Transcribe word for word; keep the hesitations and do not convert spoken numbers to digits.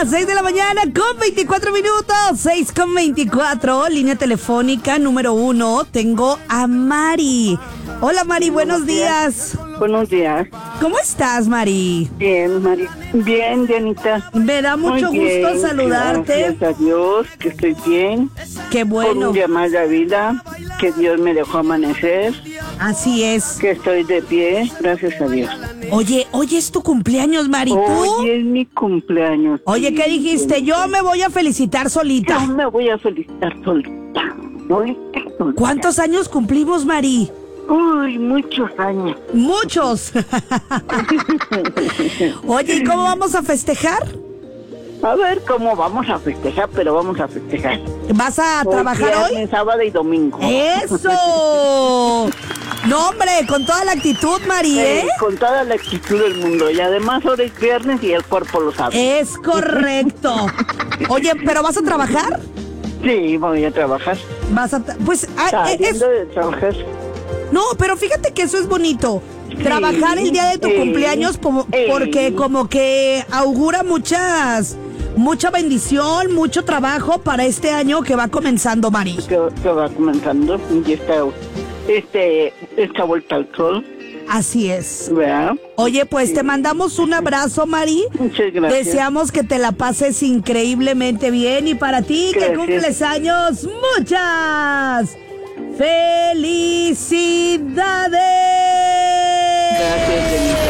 las seis de la mañana con veinticuatro minutos, seis con veinticuatro, línea telefónica número uno, tengo a Mari. Hola Mari, buenos, buenos días. días. Buenos días. ¿Cómo estás, Mari? Bien, Mari. Bien, Dianita. Me da mucho Muy gusto bien, saludarte. Gracias a Dios, que estoy bien. Qué bueno. Por un día más de vida, que Dios me dejó amanecer. Así es. Que estoy de pie, gracias a Dios. Oye, hoy es tu cumpleaños, Mari, ¿tú? Hoy es mi cumpleaños. Oye, ¿qué dijiste? Yo me voy a felicitar solita. Yo me voy a felicitar solita. solita, solita. ¿Cuántos años cumplimos, Mari? Uy, muchos años. Muchos. Oye, ¿y cómo vamos a festejar? A ver cómo vamos a festejar, pero vamos a festejar. ¿Vas a hoy trabajar viernes, hoy? Sábado y domingo. ¡Eso! No, hombre, con toda la actitud, Mari, ¿eh? Eh, con toda la actitud del mundo. Y además ahora es viernes y el cuerpo lo sabe. Es correcto. Oye, ¿pero vas a trabajar? Sí, voy a trabajar. Vas a... Pues... Ah, es... Saliendo de trabajar. No, pero fíjate que eso es bonito. Sí, trabajar el día de tu sí, cumpleaños como, sí. porque como que augura muchas... Mucha bendición, mucho trabajo para este año que va comenzando, Mari. Que, que va comenzando y está, este, esta vuelta al sol. Así es. ¿Verdad? Oye, pues sí. te mandamos un abrazo, Mari. Muchas gracias. Deseamos que te la pases increíblemente bien. Y para ti, gracias. que cumples años, muchas felicidades. Gracias, Denise.